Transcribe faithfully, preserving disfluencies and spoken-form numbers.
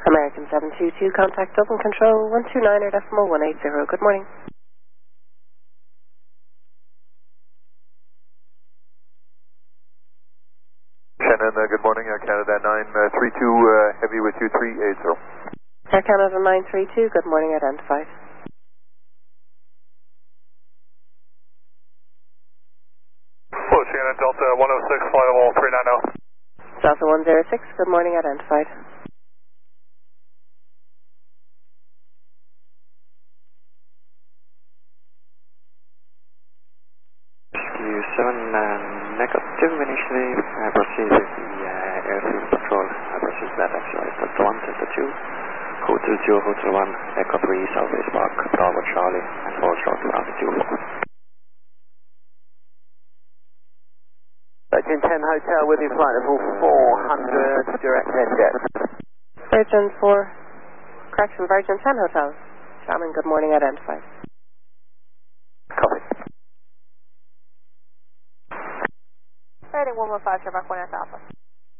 American seven two two, contact Dublin Control one two nine er decimal one eight zero. Good morning. Shannon, uh, good morning. Air Canada nine three two, uh, heavy with you three eight zero. Air Canada nine three two, good morning, identified. Hello, Shannon, Delta one oh six, flight level three nine zero. Delta one zero six, good morning, identified. Rescue seven, uh, negative initially, uh, proceed with the uh, airfield patrol, uh, proceed that actually, Delta one, Delta two, Hotel two, Hotel one, Echo three, Southwest Park, Bravo Charlie, and four short to altitude four. Virgin ten Hotel with you, flight level four hundred, direct EasyJet. Virgin four, correction, Virgin ten Hotel. Shannon, good morning, identified. Copy. Heading one one five, Shamrock one Alpha.